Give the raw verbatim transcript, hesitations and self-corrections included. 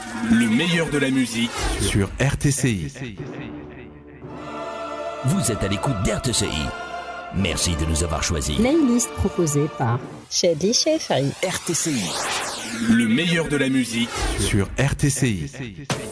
Le meilleur de la musique sur R T C I. Vous êtes à l'écoute d'R T C I. Merci de nous avoir choisis. Playlist proposée par Shadi Shefri. R T C I. Le meilleur de la musique sur R T C I.